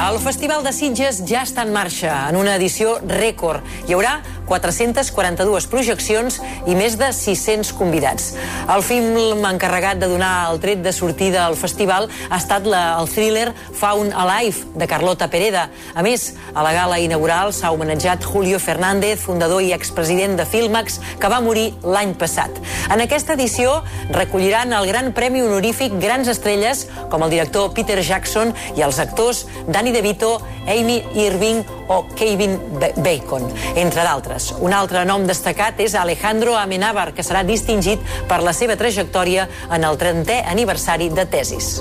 El Festival de Sitges ja està en marxa, en una edició rècord. Hi haurà 442 projeccions i més de 600 convidats. El film encarregat de donar el tret de sortida al festival ha estat el thriller Found Alive, de Carlota Pereda. A més, a la gala inaugural s'ha homenatjat Julio Fernández, fundador i expresident de Filmax, que va morir l'any passat. En aquesta edició recolliran el gran premi honorífic grans estrelles com el director Peter Jackson i els actors Danny DeVito, Amy Irving o Kevin Bacon, entre d'altres. Un altre nom destacat és Alejandro Amenábar, que serà distingit per la seva trajectòria en el 30è aniversari de Tesis.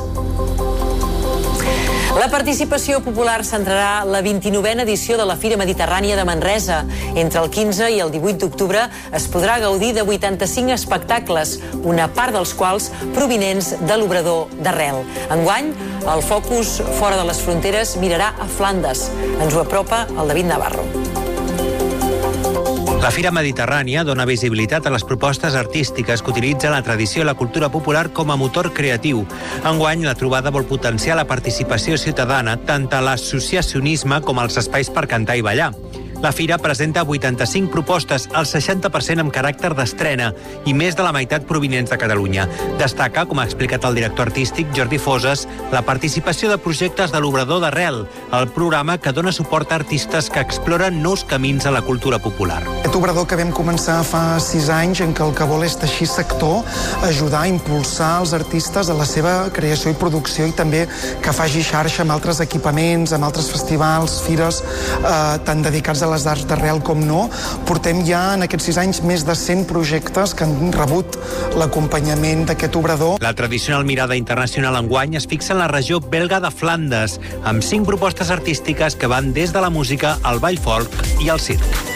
La participació popular centrarà la 29a edició de la Fira Mediterrània de Manresa. Entre el 15 i el 18 d'octubre es podrà gaudir de 85 espectacles, una part dels quals provinents de l'Obrador d'Arrel. Enguany, el focus fora de les fronteres mirarà a Flandes. Ens ho apropa el David Navarro. La Fira Mediterrània dona visibilitat a les propostes artístiques que utilitzen la tradició i la cultura popular com a motor creatiu. Enguany, la trobada vol potenciar la participació ciutadana tant a l'associacionisme com als espais per cantar i ballar. La Fira presenta 85 propostes, el 60% amb caràcter d'estrena i més de la meitat provinents de Catalunya. Destaca, com ha explicat el director artístic Jordi Foses, la participació de projectes de l'Obrador d'Arrel, el programa que dona suport a artistes que exploren nous camins a la cultura popular. Aquest obrador que vam començar fa 6 anys, en què el que vol és teixir sector, ajudar a impulsar els artistes a la seva creació i producció i també que faci xarxa amb altres equipaments, amb altres festivals, fires, tant dedicats a les arts d'arrel com no. Portem ja en aquests 6 anys més de 100 projectes que han rebut l'acompanyament d'aquest obrador. La tradicional mirada internacional enguany es fixa en la regió belga de Flandes, amb 5 propostes artístiques que van des de la música al ball folk i al circ.